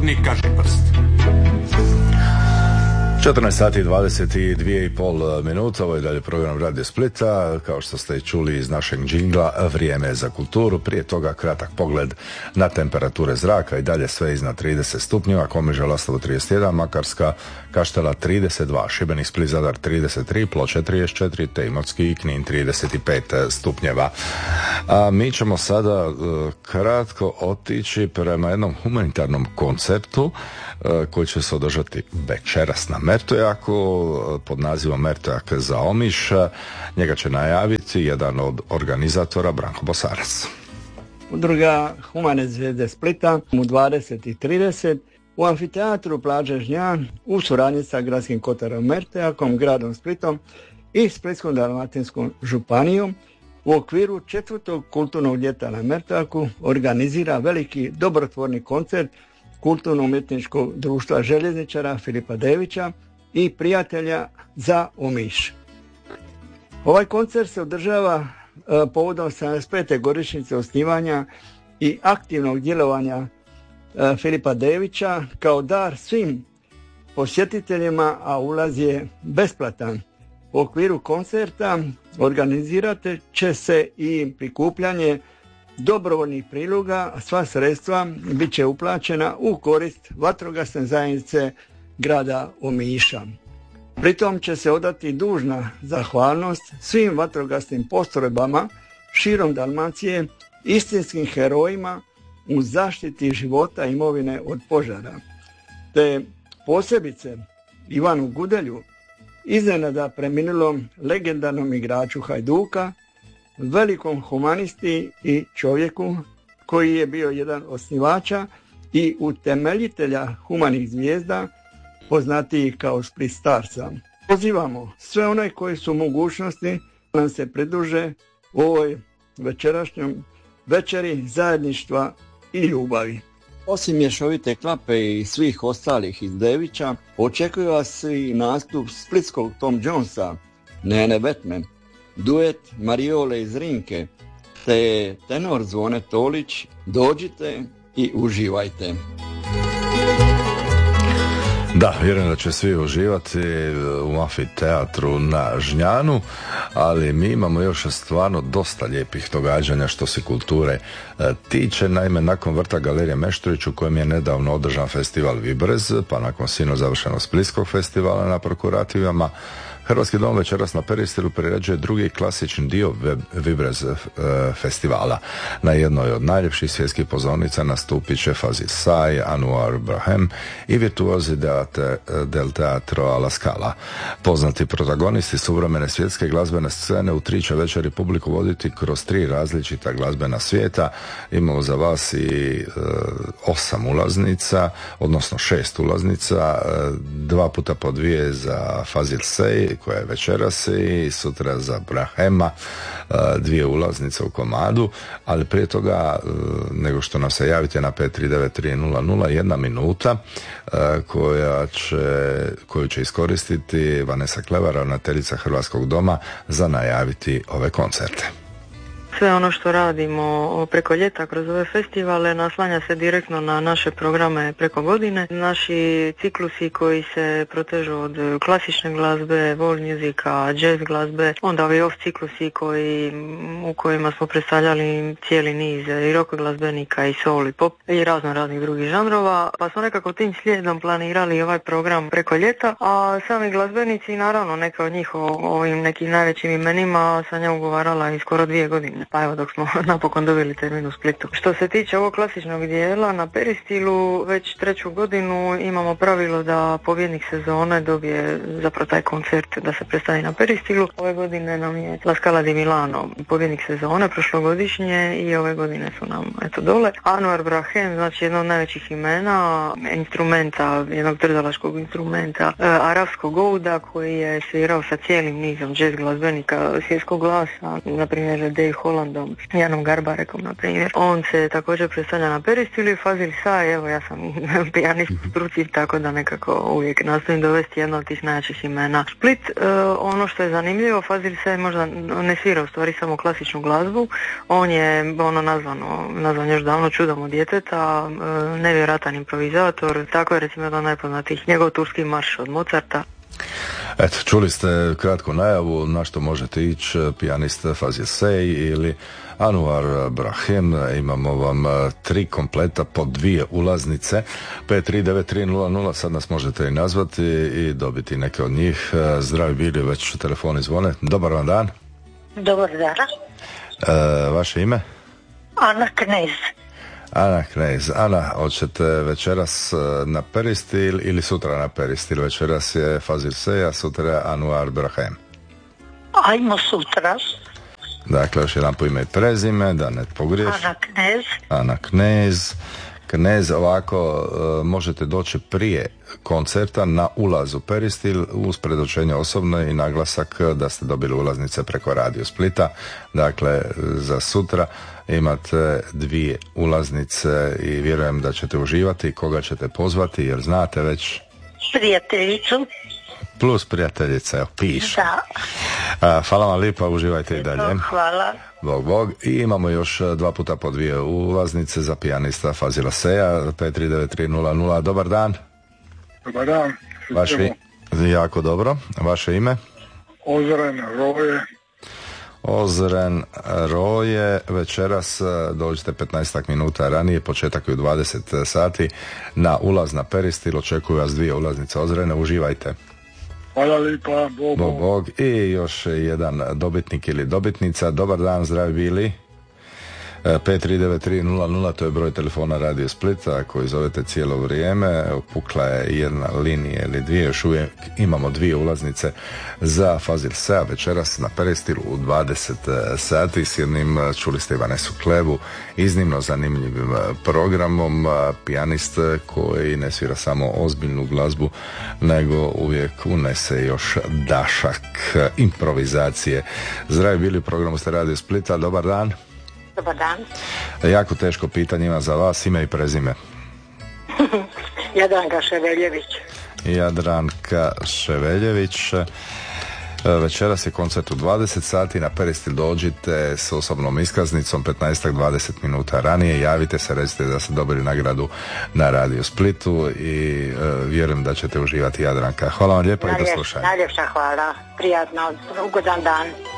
ni kažiprst. 14 sati 22,5 minuta, ovo je dalje program Radio Splita, kao što ste čuli iz našeg džingla, vrijeme je za kulturu. Prije toga kratak pogled na temperature zraka, i dalje sve iznad 30 stupnjeva, Komiža, Lastovo 31, Makarska, Kaštela 32, Šibenik, Split, Zadar 33, Ploče 34, te Imotski i Knin 35 stupnjeva. A mi ćemo sada kratko otići prema jednom humanitarnom koncertu koji će se održati večeras na Mertojaku pod nazivom Mertojak za Omiš. Njega će najaviti jedan od organizatora, Branko Bosarac. Udruga Humane zvezde Splita u 20:30 u amfiteatru Plaže Žnjan u suradnji sa Gradskim kotarom Mertojakom, gradom Splitom i Splitsko-dalmatinskom županijom u okviru 4. kulturnog ljeta na Mertojaku organizira veliki dobrotvorni koncert Kulturno-umjetničkog društva željezničara Filipa Devića i prijatelja za Omiš. Ovaj koncert se održava povodom 75. godišnjice osnivanja i aktivnog djelovanja Filipa Devića kao dar svim posjetiteljima, a ulaz je besplatan. U okviru koncerta organizirat će se i prikupljanje dobrovoljnih priloga, a sva sredstva bit će uplaćena u korist vatrogasne zajednice grada Omiša. Pritom će se odati dužna zahvalnost svim vatrogasnim postrojbama širom Dalmacije, istinskim herojima u zaštiti života i imovine od požara, te posebice Ivanu Gudelju, iznenada preminulom legendarnom igraču Hajduka, velikom humanisti i čovjeku koji je bio jedan osnivača i utemeljitelja humanih zvijezda, poznatiji kao Split Starsa. Pozivamo sve one koji su u mogućnosti da nam se pridruže u ovoj večerašnjoj večeri zajedništva i ljubavi. Osim mješovite klape i svih ostalih iz Devića, očekuje vas i nastup splitskog Tom Jonesa, Nene Batman, duet Mariole iz Rinke, te tenor Zvone Tolić. Dođite i uživajte. Da, vjerujem da će svi uživati u amfiteatru na Žnjanu, ali mi imamo još stvarno dosta lijepih događanja što se kulture tiče. Naime, nakon vrta Galerije Meštrović u kojem je nedavno održan festival Vibrez, pa nakon sinoć završenog Splitskog festivala na Prokurativama, Hrvatski dom večeras na Peristilu priređuje drugi klasični dio Vibrez festivala. Na jednoj od najljepših svjetskih pozornica nastupit će Fazil Say, Anwar Brahem i virtuozi del Teatro alla Scala. Poznati protagonisti suvremene svjetske glazbene scene u 3 će večeri publiku voditi kroz 3 različita glazbena svijeta. Imamo za vas i 8 ulaznica, odnosno 6 ulaznica, 2 puta po 2 za Fazil Say, koja je večeras, i sutra za Brahema 2 ulaznice u komadu, ali prije toga, nego što nam se javite na 5393001 minuta koju će iskoristiti Vanessa Klevar, ravnateljica Hrvatskog doma, za najaviti ove koncerte. Sve ono što radimo preko ljeta kroz ove festivale naslanja se direktno na naše programe preko godine. Naši ciklusi koji se protežu od klasične glazbe, world musika, jazz glazbe, onda ovi off ciklusi u kojima smo predstavljali cijeli niz i rock glazbenika i soul i pop i razno raznih drugih žanrova, pa smo nekako tim slijedom planirali ovaj program preko ljeta, a sami glazbenici, naravno neka od njih o ovim nekim najvećim imenima sam ja ugovarala i skoro 2 godine. Pa evo, dok smo napokon dobili termin u Splitu. Što se tiče ovog klasičnog dijela, na Peristilu već 3. godinu imamo pravilo da pobjednik sezone dobije zapravo taj koncert da se predstavi na Peristilu. Ove godine nam je La Scala di Milano pobjednik sezone, prošlogodišnje, i ove godine su nam dole. Anwar Brahem, znači jedno od najvećih imena, instrumenta, jednog trzalaškog instrumenta, arapskog ouda, koji je svirao sa cijelim nizom jazz glazbenika svjetskog glasa, na primjer Dave Hall, Rolandom, Janom Garbarekom, na primjer. On se također predstavlja na Peristilu i Fazil Sa, evo ja sam pijanist u struci, tako da nekako uvijek nastojim dovesti jedno od tih najjačih imena. Split, ono što je zanimljivo, Fazil Sa možda ne svira u stvari samo klasičnu glazbu, on je nazvan još davno čudom od djeteta, nevjerojatan improvizator, tako je recimo jedan od najpoznatijih, njegov turski marš od Mozarta. Eto, čuli ste kratku najavu na što možete ići, pijanist Fazil Say ili Anwar Brahim. Imamo vam 3 kompleta po 2 ulaznice, 5393000, sad nas možete i nazvati i dobiti neke od njih. Zdravi bili, već telefoni zvone. Dobar vam dan. Dobar dan. Vaše ime? Ana Knez. Ana Knez. Ana, hoćete večeras na Peristil ili sutra na Peristil? Večeras je Fazil Say, a sutra je Anwar Brahim. Ajmo sutra. Dakle, još jedan po ime i prezime, da ne pogriješ. Ana Knez. Ana Knez. Knez, ovako, možete doći prije koncerta na ulaz u Peristil uz predočenje osobno i naglasak da ste dobili ulaznice preko Radio Splita. Dakle, za sutra imate 2 ulaznice i vjerujem da ćete uživati. Koga ćete pozvati, jer znate već? Prijateljicu. Plus prijateljica, evo, piše. Da. Hvala vam lijepa, uživajte i dalje. Hvala. Bog. I imamo još 2 puta po 2 ulaznice za pijanista Fazila Saya, 5393000. Dobar dan. Dobar dan. Jako dobro. Vaše ime? Ozren Roje. Večeras dođite 15 minuta ranije, početak je u 20 sati na ulaz na Peristil. Očekuju vas 2 ulaznice Ozrene, uživajte. Hvala lipa, Bog. I još jedan dobitnik ili dobitnica. Dobar dan, zdravi bili. 5393000, to je broj telefona Radio Splita koji zovete cijelo vrijeme. Pukla je jedna linija ili 2, još uvijek imamo 2 ulaznice za Fazil Sa večeras na Peristilu u 20 sati s jednim, čuli ste, Ivanesu Klevu, iznimno zanimljivim programom, pijanist koji ne svira samo ozbiljnu glazbu, nego uvijek unese još dašak improvizacije. Zdravi bili, u programu ste Radio Splita, dobar dan. Dobar dan. Jako teško pitanje ima za vas, ime i prezime. Jadranka Ševeljević. Jadranka Ševeljević. Večeras je koncert u 20 sati, na Peristil dođite s osobnom iskaznicom 15-20 minuta ranije, javite se, recite da ste dobili nagradu na Radio Splitu i vjerujem da ćete uživati, Jadranka. Hvala vam lijepo i do slušanja. Najljepša hvala, prijatno, ugodan dan.